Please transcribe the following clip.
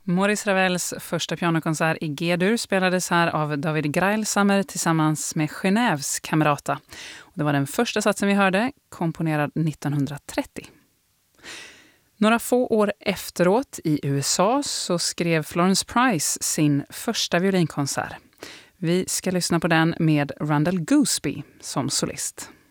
Maurice Ravels första pianokonsert i G-dur spelades här av David Greilsamer tillsammans med Genèves Camerata. Det var den första satsen vi hörde, komponerad 1930. Några få år efteråt i USA så skrev Florence Price sin första violinkonsert. Vi ska lyssna på den med Randall Gooseby som solist.